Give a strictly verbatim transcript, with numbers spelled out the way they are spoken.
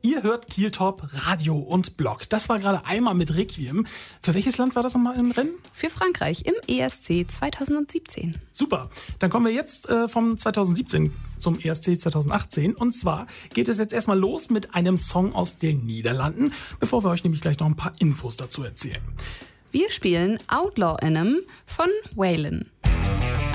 Ihr hört Kiel Top Radio und Blog. Das war gerade einmal mit Requiem. Für welches Land war das nochmal im Rennen? Für Frankreich im E S C zweitausendsiebzehn. Super. Dann kommen wir jetzt äh, vom zweitausendsiebzehn zum E S C zweitausendachtzehn. Und zwar geht es jetzt erstmal los mit einem Song aus den Niederlanden, bevor wir euch nämlich gleich noch ein paar Infos dazu erzählen. Wir spielen Outlaw Anthem von Waylon.